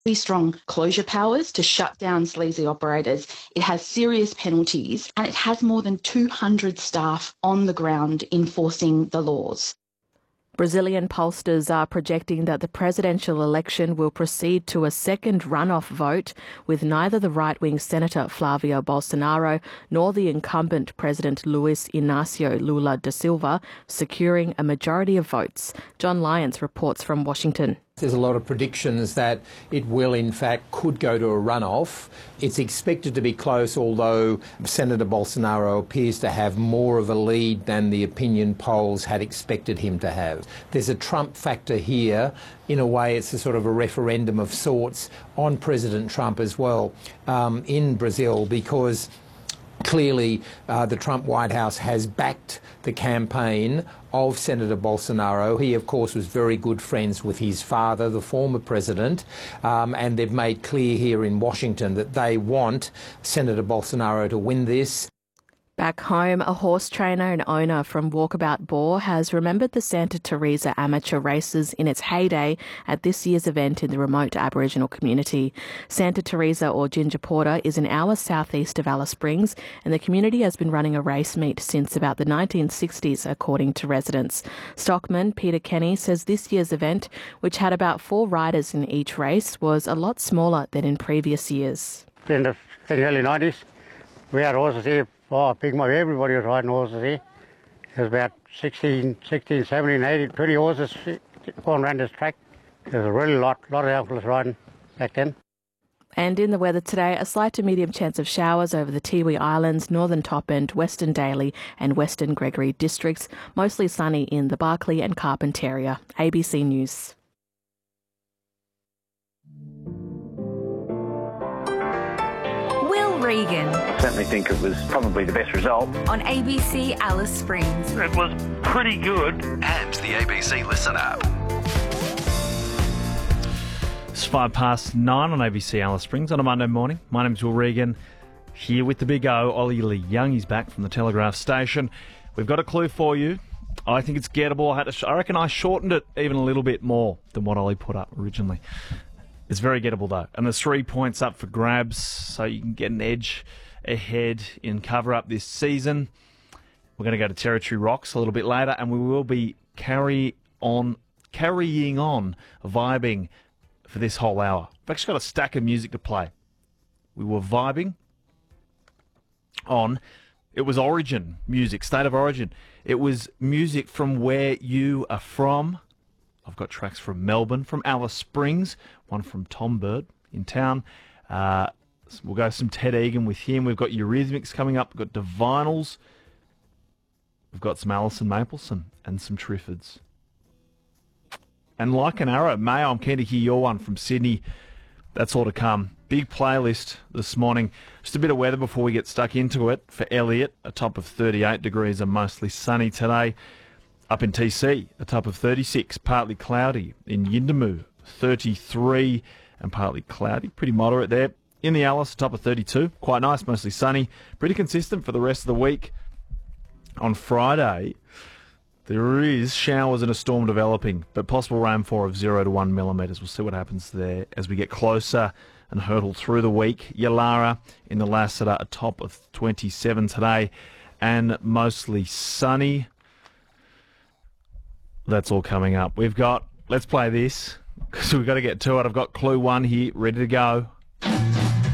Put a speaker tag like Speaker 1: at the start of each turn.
Speaker 1: pretty strong closure powers to shut down sleazy operators. It has serious penalties and it has more than 200 staff on the ground enforcing the laws.
Speaker 2: Brazilian pollsters are projecting that the presidential election will proceed to a second runoff vote, with neither the right-wing Senator Flavio Bolsonaro nor the incumbent President Luiz Inácio Lula da Silva securing a majority of votes. John Lyons reports from Washington.
Speaker 3: There's a lot of predictions that it will, in fact, could go to a runoff. It's expected to be close, although Senator Bolsonaro appears to have more of a lead than the opinion polls had expected him to have. There's a Trump factor here. In a way, it's a sort of a referendum of sorts on President Trump as well in Brazil, because clearly the Trump White House has backed the campaign of Senator Bolsonaro. He, of course, was very good friends with his father, the former president, and they've made clear here in Washington that they want Senator Bolsonaro to win this.
Speaker 2: Back home, a horse trainer and owner from Walkabout Boar has remembered the Santa Teresa amateur races in its heyday at this year's event in the remote Aboriginal community. Santa Teresa, or Ginger Porter, is an hour southeast of Alice Springs, and the community has been running a race meet since about the 1960s, according to residents. Stockman Peter Kenny says this year's event, which had about 4 riders in each race, was a lot smaller than in previous years.
Speaker 4: In the early 90s, we had horses here. Oh, big mob. Everybody was riding horses here. There was about 16, 17, 80, 20 horses going around this track. There was a really lot of outfielders riding back then.
Speaker 2: And in the weather today, a slight to medium chance of showers over the Tiwi Islands, Northern Top End, Western Daly and Western Gregory districts. Mostly sunny in the Barkly and Carpentaria. ABC News.
Speaker 5: Will Regan.
Speaker 6: I certainly think it was probably the best result.
Speaker 5: On ABC Alice Springs.
Speaker 7: It was pretty good.
Speaker 8: And the ABC Listen app.
Speaker 7: It's 9:05 on ABC Alice Springs on a Monday morning. My name's Will Regan, here with the big O. Ollie Lee Young. He's back from the Telegraph station. We've got a clue for you. I think it's gettable. I reckon I shortened it even a little bit more than what Ollie put up originally. It's very gettable, though. And there's 3 points up for grabs, so you can get an edge ahead in cover-up this season. We're going to go to Territory Rocks a little bit later, and we will be carrying on, vibing for this whole hour. I've actually got a stack of music to play. We were vibing on, it was Origin music, State of Origin. It was music from where you are from. I've got tracks from Melbourne, from Alice Springs, one from Tom Bird in town. We'll go some Ted Egan with him. We've got Eurythmics coming up. We've got Divinals. We've got some Alison Mapleson and some Triffids. And like an arrow, Mayo, I'm keen to hear your one from Sydney. That's all to come. Big playlist this morning. Just a bit of weather before we get stuck into it. For Elliot, a top of 38 degrees and mostly sunny today. Up in TC, a top of 36, partly cloudy. In Yindamu, 33 and partly cloudy. Pretty moderate there. In the Alice, a top of 32. Quite nice, mostly sunny. Pretty consistent for the rest of the week. On Friday, there is showers and a storm developing, but possible rainfall of 0 to 1 millimetres. We'll see what happens there as we get closer and hurtle through the week. Yalara in the Lassiter, a top of 27 today and mostly sunny. That's all coming up. Let's play this, because we've got to get to it. I've got clue 1 here, ready to go.